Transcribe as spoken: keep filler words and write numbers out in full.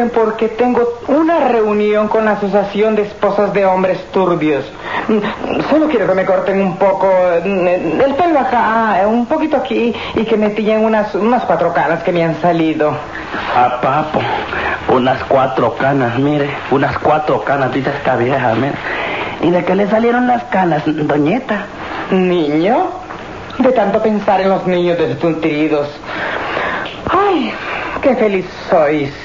disculpen porque tengo una reunión con la Asociación de Esposas de Hombres Turbios. Solo quiero que me corten un poco el pelo acá, un poquito aquí, y que me pillen unas, unas cuatro canas que me han salido. Ah, papo, unas cuatro canas, mire, unas cuatro canas, dice esta vieja, mire. ¿Y de qué le salieron las canas, doñeta? ¿Niño? De tanto pensar en los niños desnutridos. Ay, qué feliz soy